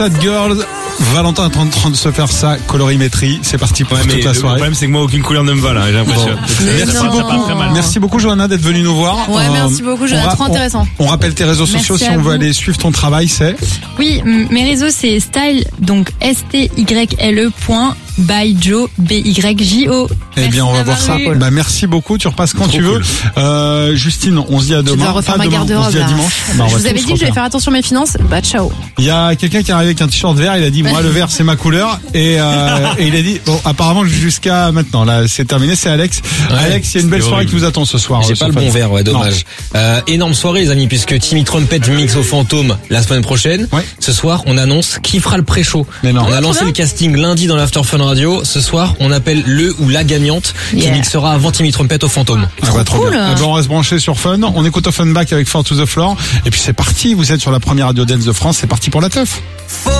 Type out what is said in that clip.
Bad Girls. Valentin est en train de se faire sa colorimétrie. C'est parti pour toute la soirée. Le problème, c'est que moi, aucune couleur ne me va là, j'ai l'impression. Merci beaucoup, Johanna, d'être venue nous voir. Ouais, merci beaucoup, Johanna, trop intéressant. On rappelle tes réseaux sociaux si on veut aller suivre ton travail, c'est? Oui, mes réseaux, c'est style, donc style.by Joe, BYJO. Eh bien, on va voir ça. Bah, merci beaucoup, tu repasses quand tu veux. Justine, on se dit à demain. Je dois refaire ma garde-robe. On se dit à dimanche. Bah, je vous avais dit que je vais faire attention à mes finances. Bah, ciao. Il y a quelqu'un qui est arrivé avec un t-shirt vert, il a dit, moi, le vert, c'est ma couleur. Et il a dit, bon, apparemment, jusqu'à maintenant, là, c'est terminé, c'est Alex. Ouais, Alex, il y a une belle soirée qui vous attend ce soir. J'ai pas le bon vert, ouais, dommage. Énorme soirée, les amis, puisque Timmy Trumpet mix au Fantôme la semaine prochaine. Ouais. Ce soir, on annonce qui fera le pré-show. On a lancé le casting lundi dans l'After Fun Radio. Ce soir, on appelle le ou la gagnante qui mixera avant Timmy Trumpet au Fantôme. Trop bien. Eh ben, on va se brancher sur Fun. On écoute Offenbach avec Fall to the Floor. Et puis c'est parti. Vous êtes sur la première radio dance de France. C'est parti pour la teuf.